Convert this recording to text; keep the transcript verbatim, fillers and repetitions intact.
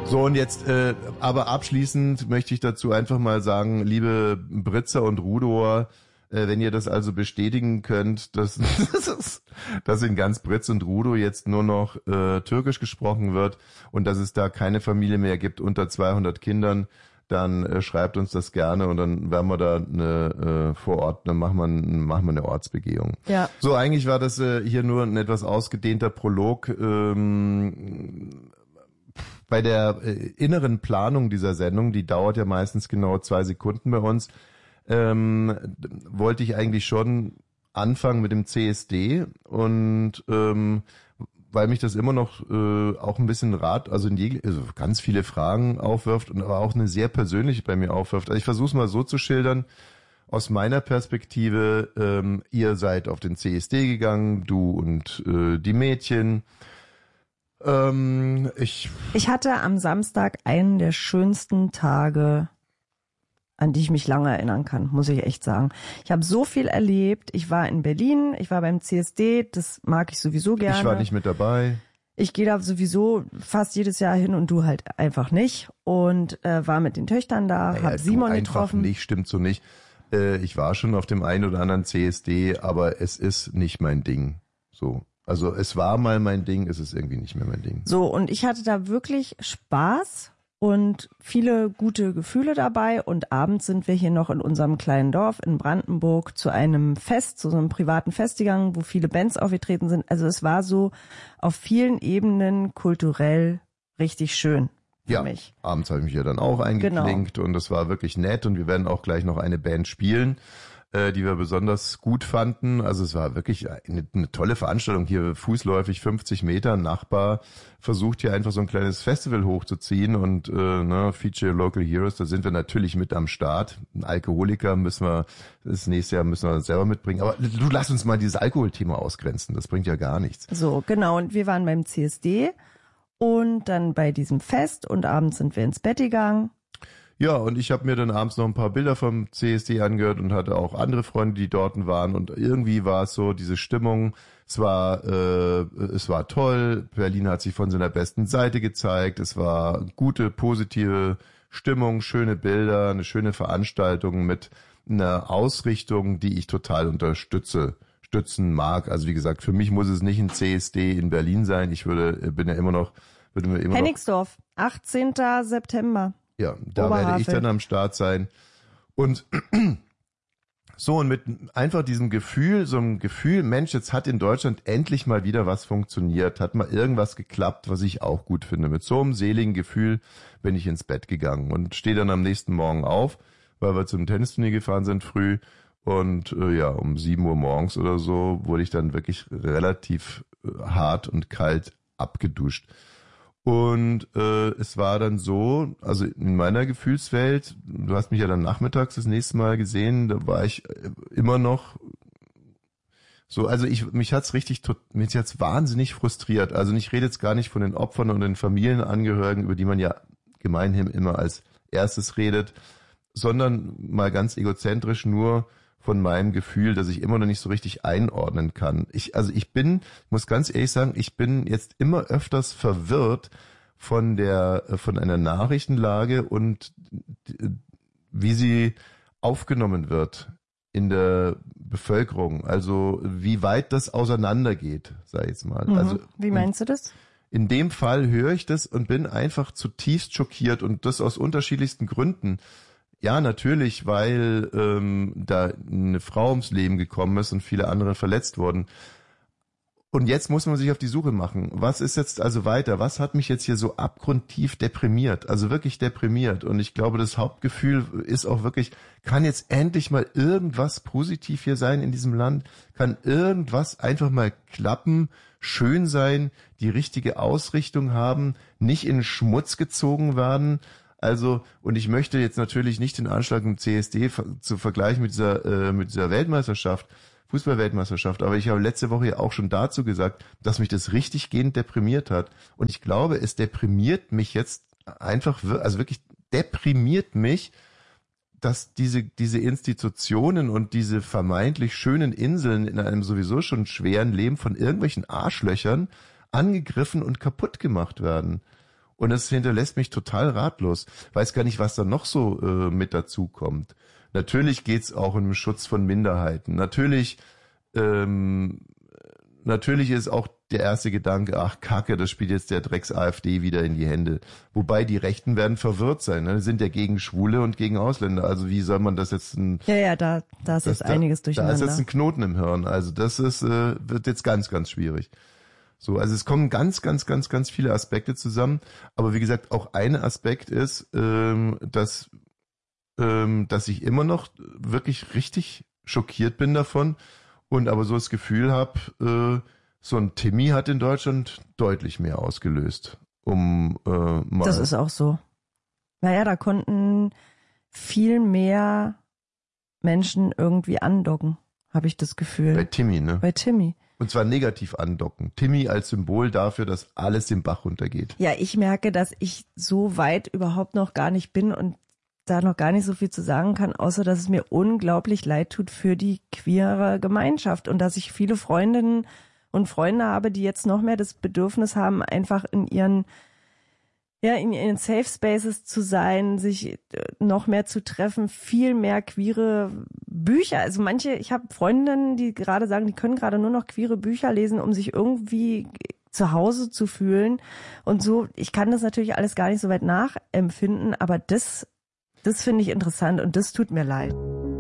So, und jetzt, äh, aber abschließend möchte ich dazu einfach mal sagen, liebe Britzer und Rudor, äh, wenn ihr das also bestätigen könnt, dass, dass in ganz Britz und Rudo jetzt nur noch äh, Türkisch gesprochen wird und dass es da keine Familie mehr gibt unter zweihundert Kindern, dann äh, schreibt uns das gerne und dann werden wir da eine äh, vor Ort, dann machen wir, machen wir eine Ortsbegehung. Ja. So, eigentlich war das äh, hier nur ein etwas ausgedehnter Prolog. Ähm, bei der äh, inneren Planung dieser Sendung, die dauert ja meistens genau zwei Sekunden bei uns, ähm, wollte ich eigentlich schon anfangen mit dem C S D und ähm, weil mich das immer noch äh, auch ein bisschen Rat, also, in je, also ganz viele Fragen aufwirft und aber auch eine sehr persönliche bei mir aufwirft. Also ich versuche es mal so zu schildern, aus meiner Perspektive, ähm, ihr seid auf den C S D gegangen, du und äh, die Mädchen. Ähm, ich, ich hatte am Samstag einen der schönsten Tage, an die ich mich lange erinnern kann, muss ich echt sagen. Ich habe so viel erlebt. Ich war in Berlin, ich war beim C S D, das mag ich sowieso gerne. Ich war nicht mit dabei. Ich gehe da sowieso fast jedes Jahr hin und du halt einfach nicht. Und äh, war mit den Töchtern da, naja, hab Simon du getroffen. Einfach nicht, stimmt so nicht. Äh, ich war schon auf dem einen oder anderen C S D, aber es ist nicht mein Ding. So. Also es war mal mein Ding, es ist irgendwie nicht mehr mein Ding. So, und ich hatte da wirklich Spaß und viele gute Gefühle dabei. Und abends sind wir hier noch in unserem kleinen Dorf in Brandenburg zu einem Fest, zu so einem privaten Fest gegangen, wo viele Bands aufgetreten sind. Also es war so auf vielen Ebenen kulturell richtig schön für ja, mich. Abends habe ich mich ja dann auch eingeklinkt genau. Und das war wirklich nett. Und wir werden auch gleich noch eine Band spielen, die wir besonders gut fanden. Also es war wirklich eine, eine tolle Veranstaltung hier, fußläufig fünfzig Meter. Ein Nachbar versucht hier einfach so ein kleines Festival hochzuziehen und äh, ne, Feature Local Heroes, da sind wir natürlich mit am Start. Ein Alkoholiker müssen wir, das nächste Jahr müssen wir selber mitbringen. Aber du lass uns mal dieses Alkoholthema ausgrenzen, das bringt ja gar nichts. So, genau. Und wir waren beim C S D und dann bei diesem Fest und abends sind wir ins Bett gegangen. Ja, und ich habe mir dann abends noch ein paar Bilder vom C S D angehört und hatte auch andere Freunde, die dort waren. Und irgendwie war es so, diese Stimmung, es war, äh, es war toll. Berlin hat sich von seiner besten Seite gezeigt. Es war gute, positive Stimmung, schöne Bilder, eine schöne Veranstaltung mit einer Ausrichtung, die ich total unterstütze, stützen mag. Also wie gesagt, für mich muss es nicht ein C S D in Berlin sein. Ich würde, bin ja immer noch, würde mir immer Hennigsdorf, noch achtzehnten September. Ja, da werde ich dann am Start sein. Und so, und mit einfach diesem Gefühl, so einem Gefühl, Mensch, jetzt hat in Deutschland endlich mal wieder was funktioniert, hat mal irgendwas geklappt, was ich auch gut finde. Mit so einem seligen Gefühl bin ich ins Bett gegangen und stehe dann am nächsten Morgen auf, weil wir zum Tennisturnier gefahren sind früh. Und äh, ja, um sieben Uhr morgens oder so wurde ich dann wirklich relativ äh, hart und kalt abgeduscht. Und äh, es war dann so, also in meiner Gefühlswelt, du hast mich ja dann nachmittags das nächste Mal gesehen, da war ich immer noch so, also ich mich hat's richtig, mich hat's wahnsinnig frustriert. Also ich rede jetzt gar nicht von den Opfern und den Familienangehörigen, über die man ja gemeinhin immer als erstes redet, sondern mal ganz egozentrisch nur von meinem Gefühl, dass ich immer noch nicht so richtig einordnen kann. Ich, also ich bin, ich muss ganz ehrlich sagen, ich bin jetzt immer öfters verwirrt von der, von einer Nachrichtenlage und wie sie aufgenommen wird in der Bevölkerung. Also wie weit das auseinandergeht, sag ich jetzt mal. Mhm. Also wie meinst du das? In dem Fall höre ich das und bin einfach zutiefst schockiert und das aus unterschiedlichsten Gründen. Ja, natürlich, weil ähm, da eine Frau ums Leben gekommen ist und viele andere verletzt wurden. Und jetzt muss man sich auf die Suche machen. Was ist jetzt also weiter? Was hat mich jetzt hier so abgrundtief deprimiert? Also wirklich deprimiert. Und ich glaube, das Hauptgefühl ist auch wirklich, kann jetzt endlich mal irgendwas positiv hier sein in diesem Land? Kann irgendwas einfach mal klappen, schön sein, die richtige Ausrichtung haben, nicht in den Schmutz gezogen werden? Also, und ich möchte jetzt natürlich nicht den Anschlag im C S D zu vergleichen mit dieser, äh, mit dieser Weltmeisterschaft, Fußball-Weltmeisterschaft, aber ich habe letzte Woche ja auch schon dazu gesagt, dass mich das richtig gehend deprimiert hat. Und ich glaube, es deprimiert mich jetzt einfach, also wirklich deprimiert mich, dass diese, diese Institutionen und diese vermeintlich schönen Inseln in einem sowieso schon schweren Leben von irgendwelchen Arschlöchern angegriffen und kaputt gemacht werden. Und das hinterlässt mich total ratlos. Weiß gar nicht, was da noch so äh, mit dazu kommt. Natürlich geht's auch um den Schutz von Minderheiten. Natürlich, ähm, natürlich ist auch der erste Gedanke, ach Kacke, das spielt jetzt der Drecks-AfD wieder in die Hände. Wobei die Rechten werden verwirrt sein. Ne? Die sind ja gegen Schwule und gegen Ausländer. Also wie soll man das jetzt... Ein, ja, ja, da, da ist jetzt einiges da, durcheinander. Da ist jetzt ein Knoten im Hirn. Also das ist äh, wird jetzt ganz, ganz schwierig. So, also es kommen ganz, ganz, ganz, ganz viele Aspekte zusammen. Aber wie gesagt, auch ein Aspekt ist, ähm, dass, ähm, dass ich immer noch wirklich richtig schockiert bin davon und aber so das Gefühl habe, äh, so ein Timmy hat in Deutschland deutlich mehr ausgelöst. Um äh, mal Das ist auch so. Naja, da konnten viel mehr Menschen irgendwie andocken, habe ich das Gefühl. Bei Timmy, ne? Bei Timmy. Und zwar negativ andocken. Timmy als Symbol dafür, dass alles den Bach runtergeht. Ja, ich merke, dass ich so weit überhaupt noch gar nicht bin und da noch gar nicht so viel zu sagen kann, außer dass es mir unglaublich leid tut für die queere Gemeinschaft und dass ich viele Freundinnen und Freunde habe, die jetzt noch mehr das Bedürfnis haben, einfach in ihren ja, in ihren Safe Spaces zu sein, sich noch mehr zu treffen, viel mehr queere Bücher. Also manche, ich habe Freundinnen, die gerade sagen, die können gerade nur noch queere Bücher lesen, um sich irgendwie zu Hause zu fühlen. Und so, ich kann das natürlich alles gar nicht so weit nachempfinden, aber das, das finde ich interessant und das tut mir leid.